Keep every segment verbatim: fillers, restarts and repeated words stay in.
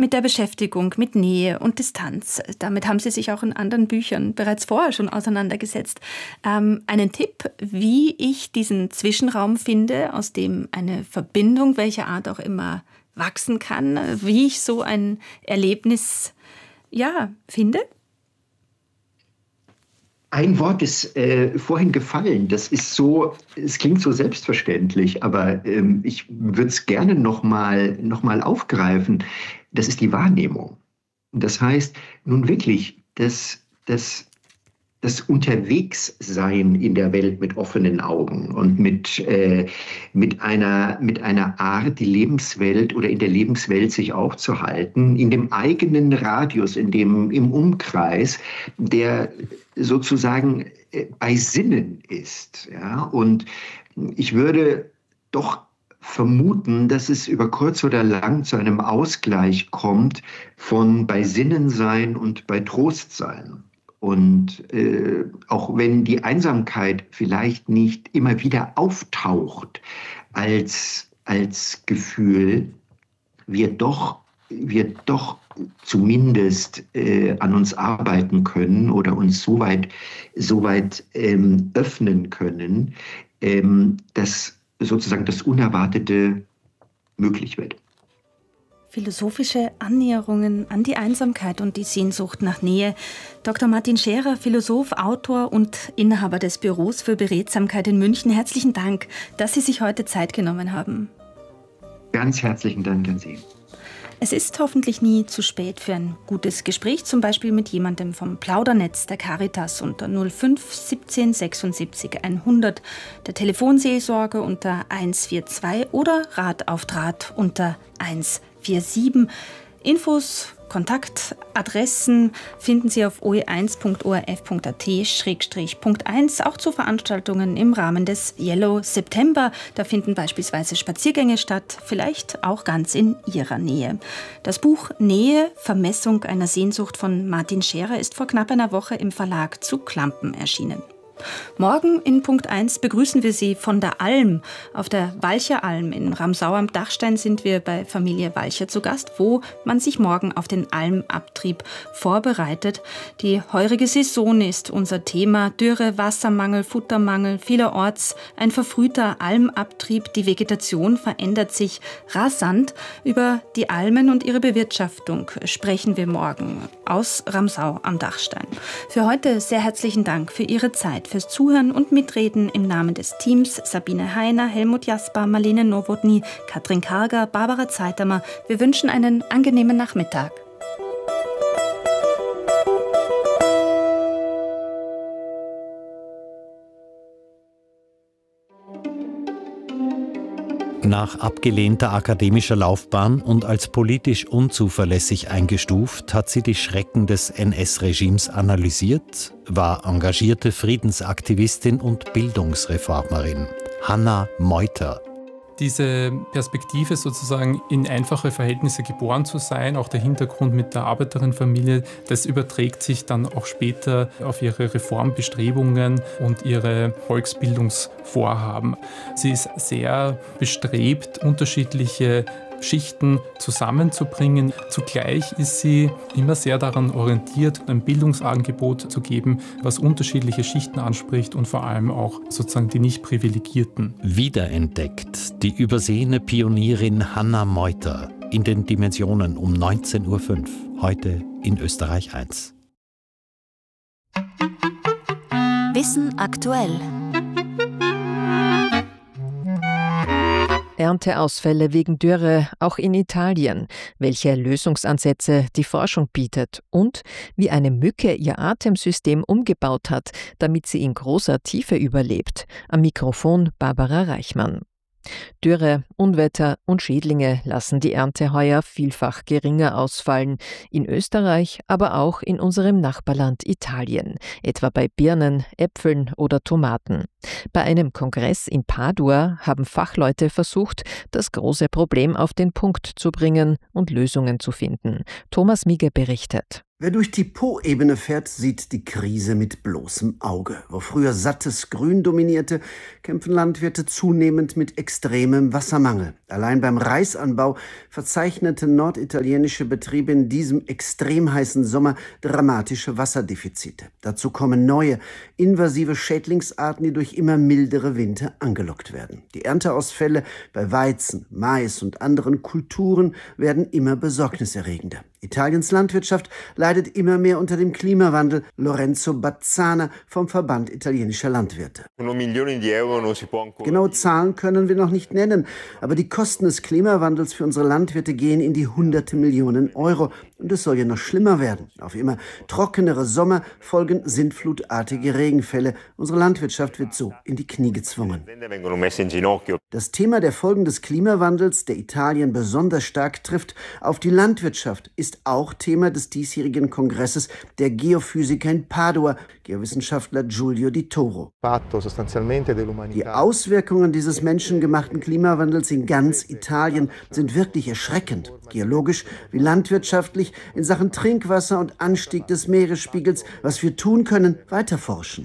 mit der Beschäftigung mit Nähe und Distanz. Damit haben Sie sich auch in anderen Büchern bereits vorher schon auseinandergesetzt. Ähm, einen Tipp, wie ich diesen Zwischenraum finde, aus dem eine Verbindung, welcher Art auch immer, wachsen kann, wie ich so ein Erlebnis ja, finde? Ein Wort ist äh, vorhin gefallen. Das ist so, es klingt so selbstverständlich, aber ähm, ich würde es gerne nochmal noch mal aufgreifen. Das ist die Wahrnehmung. Das heißt, nun wirklich, das, das, das Unterwegssein in der Welt mit offenen Augen und mit, äh, mit, einer, mit einer Art, die Lebenswelt oder in der Lebenswelt sich aufzuhalten, in dem eigenen Radius, in dem, im Umkreis, der sozusagen bei Sinnen ist. Ja? Und ich würde doch vermuten, dass es über kurz oder lang zu einem Ausgleich kommt von bei Sinnen sein und bei Trost sein. Und äh, auch wenn die Einsamkeit vielleicht nicht immer wieder auftaucht als, als Gefühl, wir doch, wir doch zumindest äh, an uns arbeiten können oder uns so weit, so weit ähm, öffnen können, ähm, dass sozusagen das Unerwartete möglich wird. Philosophische Annäherungen an die Einsamkeit und die Sehnsucht nach Nähe. Doktor Martin Scherer, Philosoph, Autor und Inhaber des Büros für Beredsamkeit in München. Herzlichen Dank, dass Sie sich heute Zeit genommen haben. Ganz herzlichen Dank an Sie. Es ist hoffentlich nie zu spät für ein gutes Gespräch, zum Beispiel mit jemandem vom Plaudernetz der Caritas unter null fünf siebzehn sechsundsiebzig hundert, der Telefonseelsorge unter eins vier zwei oder Rat auf Draht unter eins vier sieben. Infos, Kontaktadressen finden Sie auf o e eins punkt o r f punkt a t Schrägstrich Punkt eins, auch zu Veranstaltungen im Rahmen des Yellow September. Da finden beispielsweise Spaziergänge statt, vielleicht auch ganz in Ihrer Nähe. Das Buch Nähe, Vermessung einer Sehnsucht von Martin Scherer ist vor knapp einer Woche im Verlag zu Klampen erschienen. Morgen in Punkt eins begrüßen wir Sie von der Alm. Auf der Walcher Alm in Ramsau am Dachstein sind wir bei Familie Walcher zu Gast, wo man sich morgen auf den Almabtrieb vorbereitet. Die heurige Saison ist unser Thema. Dürre, Wassermangel, Futtermangel, vielerorts ein verfrühter Almabtrieb. Die Vegetation verändert sich rasant. Über die Almen und ihre Bewirtschaftung sprechen wir morgen aus Ramsau am Dachstein. Für heute sehr herzlichen Dank für Ihre Zeit, fürs Zuhören und Mitreden im Namen des Teams. Sabine Heiner, Helmut Jasper, Marlene Nowotny, Katrin Karger, Barbara Zeitamer. Wir wünschen einen angenehmen Nachmittag. Nach abgelehnter akademischer Laufbahn und als politisch unzuverlässig eingestuft, hat sie die Schrecken des N S-Regimes analysiert, war engagierte Friedensaktivistin und Bildungsreformerin. Hanna Meuter. Diese Perspektive sozusagen in einfache Verhältnisse geboren zu sein, auch der Hintergrund mit der Arbeiterinnenfamilie, das überträgt sich dann auch später auf ihre Reformbestrebungen und ihre Volksbildungsvorhaben. Sie ist sehr bestrebt, unterschiedliche Schichten zusammenzubringen. Zugleich ist sie immer sehr daran orientiert, ein Bildungsangebot zu geben, was unterschiedliche Schichten anspricht und vor allem auch sozusagen die Nicht-Privilegierten. Wiederentdeckt die übersehene Pionierin Hanna Meuter in den Dimensionen um neunzehn Uhr fünf, heute in Österreich eins. Wissen aktuell. Ernteausfälle wegen Dürre auch in Italien, welche Lösungsansätze die Forschung bietet und wie eine Mücke ihr Atemsystem umgebaut hat, damit sie in großer Tiefe überlebt. Am Mikrofon Barbara Reichmann. Dürre, Unwetter und Schädlinge lassen die Ernte heuer vielfach geringer ausfallen, in Österreich, aber auch in unserem Nachbarland Italien, etwa bei Birnen, Äpfeln oder Tomaten. Bei einem Kongress in Padua haben Fachleute versucht, das große Problem auf den Punkt zu bringen und Lösungen zu finden. Thomas Miege berichtet. Wer durch die Po-Ebene fährt, sieht die Krise mit bloßem Auge. Wo früher sattes Grün dominierte, kämpfen Landwirte zunehmend mit extremem Wassermangel. Allein beim Reisanbau verzeichneten norditalienische Betriebe in diesem extrem heißen Sommer dramatische Wasserdefizite. Dazu kommen neue, invasive Schädlingsarten, die durch immer mildere Winter angelockt werden. Die Ernteausfälle bei Weizen, Mais und anderen Kulturen werden immer besorgniserregender. Italiens Landwirtschaft leidet immer mehr unter dem Klimawandel. Lorenzo Bazzana vom Verband italienischer Landwirte. Genaue Zahlen können wir noch nicht nennen, aber die Kosten des Klimawandels für unsere Landwirte gehen in die hunderte Millionen Euro. Und es soll ja noch schlimmer werden. Auf immer trockenere Sommer folgen sintflutartige Regenfälle. Unsere Landwirtschaft wird so in die Knie gezwungen. Das Thema der Folgen des Klimawandels, der Italien besonders stark trifft, auf die Landwirtschaft, ist auch Thema des diesjährigen Kongresses der Geophysiker in Padua, Geowissenschaftler Giulio Di Toro. Die Auswirkungen dieses menschengemachten Klimawandels in ganz Italien sind wirklich erschreckend. Geologisch wie landwirtschaftlich, in Sachen Trinkwasser und Anstieg des Meeresspiegels. Was wir tun können, weiter forschen.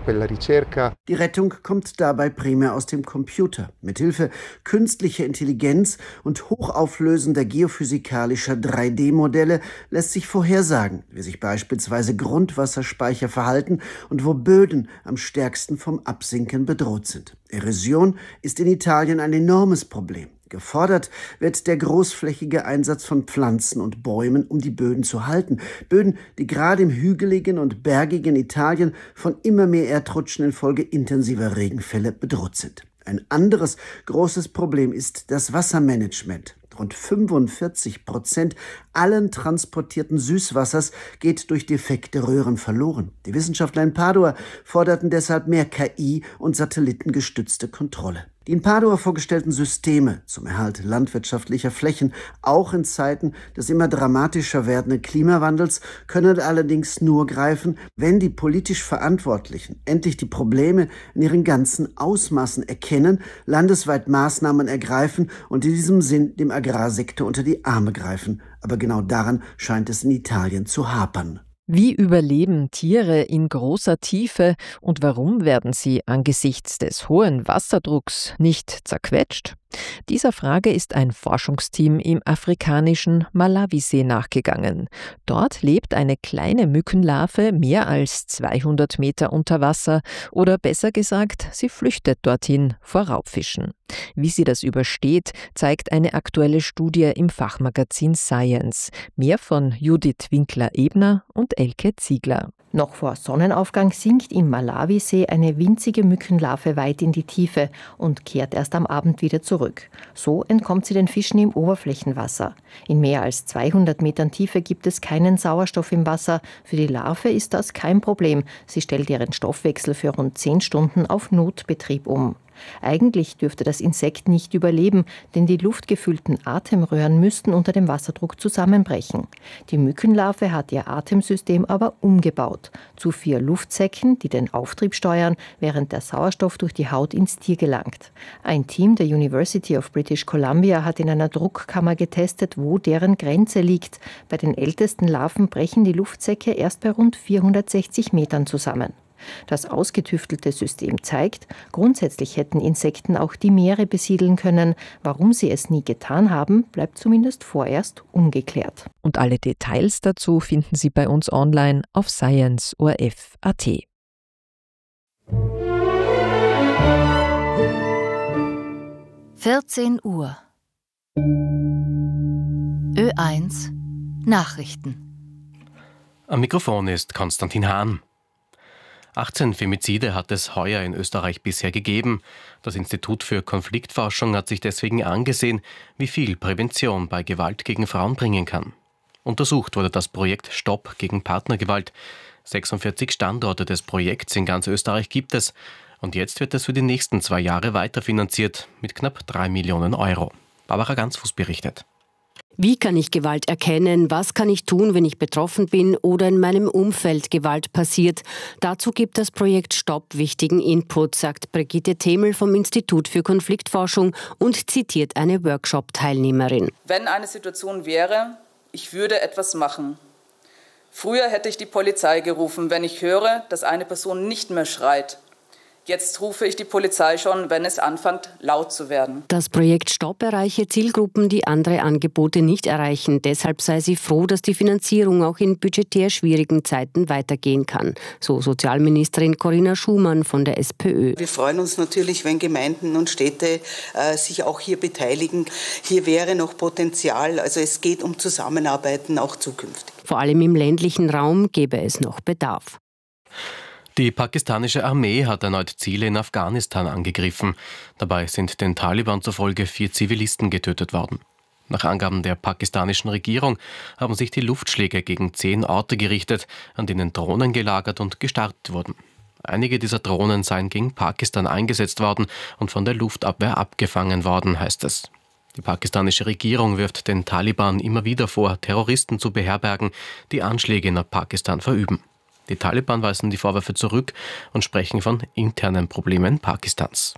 Die Rettung kommt dabei primär aus dem Computer. Mithilfe künstlicher Intelligenz und hochauflösender geophysikalischer drei D Modelle lässt sich vorhersagen, wie sich beispielsweise Grundwasserspeicher verhalten und wo Böden am stärksten vom Absinken bedroht sind. Erosion ist in Italien ein enormes Problem. Gefordert wird der großflächige Einsatz von Pflanzen und Bäumen, um die Böden zu halten. Böden, die gerade im hügeligen und bergigen Italien von immer mehr Erdrutschen infolge intensiver Regenfälle bedroht sind. Ein anderes großes Problem ist das Wassermanagement. Rund fünfundvierzig Prozent allen transportierten Süßwassers geht durch defekte Röhren verloren. Die Wissenschaftler in Padua forderten deshalb mehr K I und satellitengestützte Kontrolle. Die in Padua vorgestellten Systeme zum Erhalt landwirtschaftlicher Flächen, auch in Zeiten des immer dramatischer werdenden Klimawandels, können allerdings nur greifen, wenn die politisch Verantwortlichen endlich die Probleme in ihren ganzen Ausmaßen erkennen, landesweit Maßnahmen ergreifen und in diesem Sinn dem Agrarsektor unter die Arme greifen. Aber genau daran scheint es in Italien zu hapern. Wie überleben Tiere in großer Tiefe und warum werden sie angesichts des hohen Wasserdrucks nicht zerquetscht? Dieser Frage ist ein Forschungsteam im afrikanischen Malawisee nachgegangen. Dort lebt eine kleine Mückenlarve mehr als zweihundert Meter unter Wasser oder besser gesagt, sie flüchtet dorthin vor Raubfischen. Wie sie das übersteht, zeigt eine aktuelle Studie im Fachmagazin Science. Mehr von Judith Winkler-Ebner und Elke Ziegler. Noch vor Sonnenaufgang sinkt im Malawisee eine winzige Mückenlarve weit in die Tiefe und kehrt erst am Abend wieder zurück. So entkommt sie den Fischen im Oberflächenwasser. In mehr als zweihundert Metern Tiefe gibt es keinen Sauerstoff im Wasser. Für die Larve ist das kein Problem. Sie stellt ihren Stoffwechsel für rund zehn Stunden auf Notbetrieb um. Eigentlich dürfte das Insekt nicht überleben, denn die luftgefüllten Atemröhren müssten unter dem Wasserdruck zusammenbrechen. Die Mückenlarve hat ihr Atemsystem aber umgebaut zu vier Luftsäcken, die den Auftrieb steuern, während der Sauerstoff durch die Haut ins Tier gelangt. Ein Team der University of British Columbia hat in einer Druckkammer getestet, wo deren Grenze liegt. Bei den ältesten Larven brechen die Luftsäcke erst bei rund vierhundertsechzig Metern zusammen. Das ausgetüftelte System zeigt, grundsätzlich hätten Insekten auch die Meere besiedeln können. Warum sie es nie getan haben, bleibt zumindest vorerst ungeklärt. Und alle Details dazu finden Sie bei uns online auf science punkt o r f punkt a t. vierzehn Uhr. Ö eins Nachrichten. Am Mikrofon ist Konstantin Hahn. achtzehn Femizide hat es heuer in Österreich bisher gegeben. Das Institut für Konfliktforschung hat sich deswegen angesehen, wie viel Prävention bei Gewalt gegen Frauen bringen kann. Untersucht wurde das Projekt Stopp gegen Partnergewalt. sechsundvierzig Standorte des Projekts in ganz Österreich gibt es. Und jetzt wird es für die nächsten zwei Jahre weiterfinanziert mit knapp drei Millionen Euro. Barbara Ganzfuß berichtet. Wie kann ich Gewalt erkennen? Was kann ich tun, wenn ich betroffen bin oder in meinem Umfeld Gewalt passiert? Dazu gibt das Projekt Stopp wichtigen Input, sagt Brigitte Themel vom Institut für Konfliktforschung und zitiert eine Workshop-Teilnehmerin. Wenn eine Situation wäre, ich würde etwas machen, Früher hätte ich die Polizei gerufen, wenn ich höre, dass eine Person nicht mehr schreit. Jetzt rufe ich die Polizei schon, wenn es anfängt, laut zu werden. Das Projekt Stopp erreiche Zielgruppen, die andere Angebote nicht erreichen. Deshalb sei sie froh, dass die Finanzierung auch in budgetär schwierigen Zeiten weitergehen kann. So Sozialministerin Corinna Schumann von der SPÖ. Wir freuen uns natürlich, wenn Gemeinden und Städte äh, sich auch hier beteiligen. Hier wäre noch Potenzial. Also es geht um Zusammenarbeiten auch zukünftig. Vor allem im ländlichen Raum gäbe es noch Bedarf. Die pakistanische Armee hat erneut Ziele in Afghanistan angegriffen. Dabei sind den Taliban zufolge vier Zivilisten getötet worden. Nach Angaben der pakistanischen Regierung haben sich die Luftschläge gegen zehn Orte gerichtet, an denen Drohnen gelagert und gestartet wurden. Einige dieser Drohnen seien gegen Pakistan eingesetzt worden und von der Luftabwehr abgefangen worden, heißt es. Die pakistanische Regierung wirft den Taliban immer wieder vor, Terroristen zu beherbergen, die Anschläge nach Pakistan verüben. Die Taliban weisen die Vorwürfe zurück und sprechen von internen Problemen Pakistans.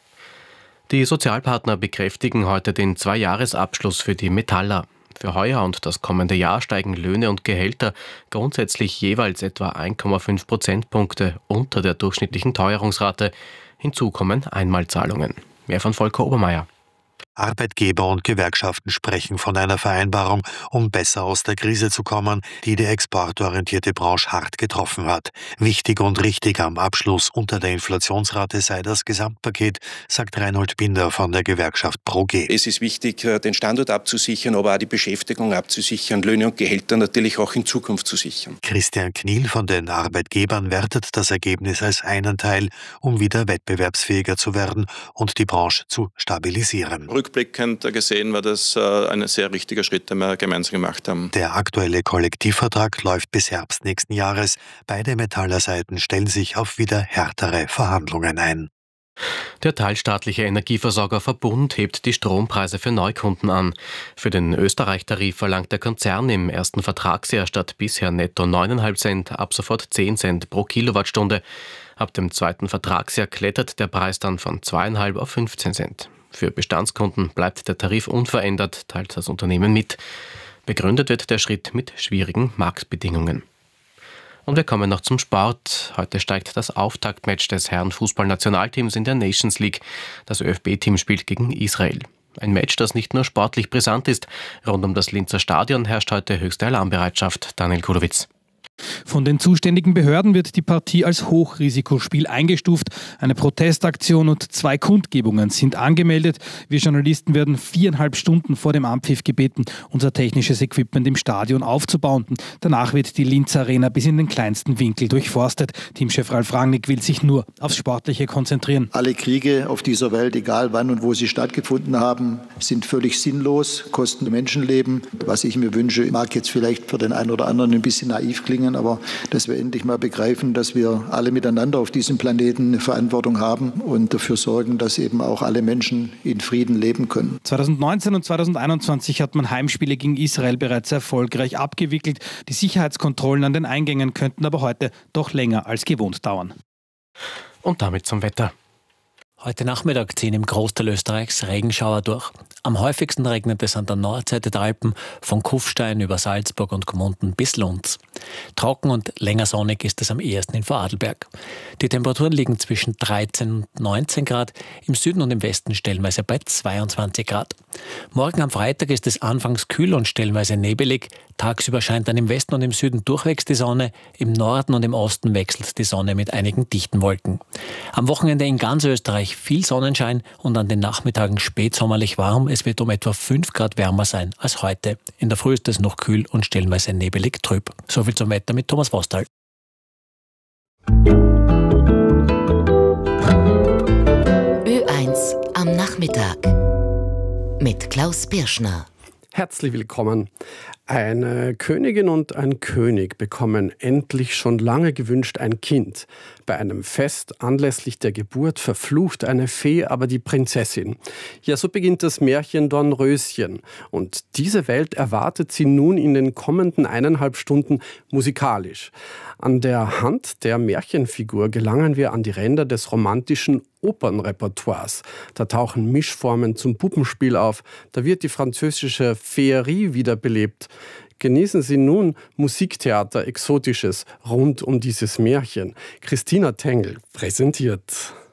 Die Sozialpartner bekräftigen heute den Zweijahresabschluss für die Metaller. Für heuer und das kommende Jahr steigen Löhne und Gehälter grundsätzlich jeweils etwa eins Komma fünf Prozentpunkte unter der durchschnittlichen Teuerungsrate. Hinzu kommen Einmalzahlungen. Mehr von Volker Obermeier. Arbeitgeber und Gewerkschaften sprechen von einer Vereinbarung, um besser aus der Krise zu kommen, die die exportorientierte Branche hart getroffen hat. Wichtig und richtig am Abschluss unter der Inflationsrate sei das Gesamtpaket, sagt Reinhold Binder von der Gewerkschaft ProG. Es ist wichtig, den Standort abzusichern, aber auch die Beschäftigung abzusichern, Löhne und Gehälter natürlich auch in Zukunft zu sichern. Christian Kniel von den Arbeitgebern wertet das Ergebnis als einen Teil, um wieder wettbewerbsfähiger zu werden und die Branche zu stabilisieren. Rückblickend gesehen war das ein sehr richtiger Schritt, den wir gemeinsam gemacht haben. Der aktuelle Kollektivvertrag läuft bis Herbst nächsten Jahres. Beide Metallerseiten stellen sich auf wieder härtere Verhandlungen ein. Der teilstaatliche Energieversorger Verbund hebt die Strompreise für Neukunden an. Für den Österreich-Tarif verlangt der Konzern im ersten Vertragsjahr statt bisher netto neun Komma fünf Cent ab sofort zehn Cent pro Kilowattstunde. Ab dem zweiten Vertragsjahr klettert der Preis dann von zwei Komma fünf auf fünfzehn Cent. Für Bestandskunden bleibt der Tarif unverändert, teilt das Unternehmen mit. Begründet wird der Schritt mit schwierigen Marktbedingungen. Und wir kommen noch zum Sport. Heute steigt das Auftaktmatch des Herren-Fußballnationalteams in der Nations League. Das ÖFB-Team spielt gegen Israel. Ein Match, das nicht nur sportlich brisant ist. Rund um das Linzer Stadion herrscht heute höchste Alarmbereitschaft. Daniel Kudowitz. Von den zuständigen Behörden wird die Partie als Hochrisikospiel eingestuft. Eine Protestaktion und zwei Kundgebungen sind angemeldet. Wir Journalisten werden viereinhalb Stunden vor dem Anpfiff gebeten, unser technisches Equipment im Stadion aufzubauen. Danach wird die Linzer Arena bis in den kleinsten Winkel durchforstet. Teamchef Ralf Rangnick will sich nur aufs Sportliche konzentrieren. Alle Kriege auf dieser Welt, egal wann und wo sie stattgefunden haben, sind völlig sinnlos, kosten Menschenleben. Was ich mir wünsche, mag jetzt vielleicht für den einen oder anderen ein bisschen naiv klingen, aber dass wir endlich mal begreifen, dass wir alle miteinander auf diesem Planeten eine Verantwortung haben und dafür sorgen, dass eben auch alle Menschen in Frieden leben können. zweitausendneunzehn und zweitausendeinundzwanzig hat man Heimspiele gegen Israel bereits erfolgreich abgewickelt. Die Sicherheitskontrollen an den Eingängen könnten aber heute doch länger als gewohnt dauern. Und damit zum Wetter. Heute Nachmittag ziehen im Großteil Österreichs Regenschauer durch. Am häufigsten regnet es an der Nordseite der Alpen, von Kufstein über Salzburg und Gmunden bis Lunds. Trocken und länger sonnig ist es am ehesten in Vorarlberg. Die Temperaturen liegen zwischen dreizehn und neunzehn Grad, im Süden und im Westen stellenweise bei zweiundzwanzig Grad. Morgen am Freitag ist es anfangs kühl und stellenweise nebelig. Tagsüber scheint dann im Westen und im Süden durchwegs die Sonne, im Norden und im Osten wechselt die Sonne mit einigen dichten Wolken. Am Wochenende in ganz Österreich viel Sonnenschein und an den Nachmittagen spätsommerlich warm. Es wird um etwa fünf Grad wärmer sein als heute. In der Früh ist es noch kühl und stellenweise nebelig trüb. So viel zum Wetter mit Thomas Vostal. Ö eins am Nachmittag mit Klaus Birschner. Herzlich willkommen. Eine Königin und ein König bekommen endlich schon lange gewünscht ein Kind. Bei einem Fest anlässlich der Geburt verflucht eine Fee aber die Prinzessin. Ja, so beginnt das Märchen Dornröschen. Und diese Welt erwartet sie nun in den kommenden eineinhalb Stunden musikalisch. An der Hand der Märchenfigur gelangen wir an die Ränder des romantischen Opernrepertoires. Da tauchen Mischformen zum Puppenspiel auf. Da wird die französische Féerie wiederbelebt. Genießen Sie nun Musiktheater Exotisches rund um dieses Märchen. Christina Tengel präsentiert.